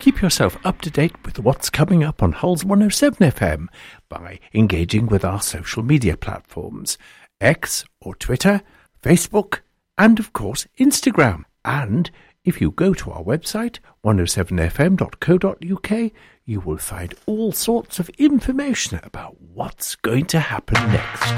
Keep yourself up to date with what's coming up on Hull's 107 FM by engaging with our social media platforms, X or Twitter, Facebook, and of course Instagram. And if you go to our website, 107fm.co.uk, you will find all sorts of information about what's going to happen next.